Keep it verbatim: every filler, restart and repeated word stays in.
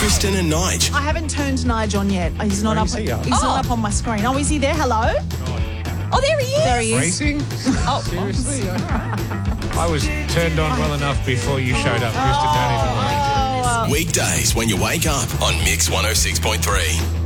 Kristen and Nige. I haven't turned Nige on yet. He's not Where up. is he? He's Oh. not up on my screen. Oh, is he there? Hello? Oh, there he is. There he is. Racing? Oh, Seriously? I was turned on well enough before you showed up, Kristen. Don't even worry. Oh, well. Weekdays when you wake up on Mix one oh six point three.